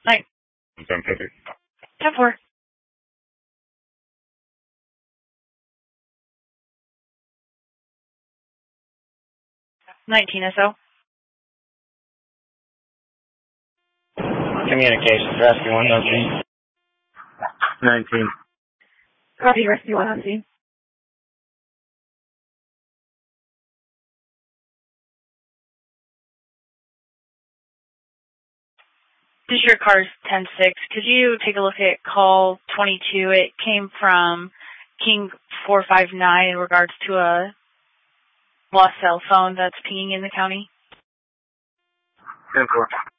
9. 1050. 10-4. 19 SO. Communications, Rescue 103. 19. Copy, Rescue 1 on scene. This is your car's 10-6. Could you take a look at call 22? It came from King 459 in regards to a lost cell phone that's pinging in the county. 10-4.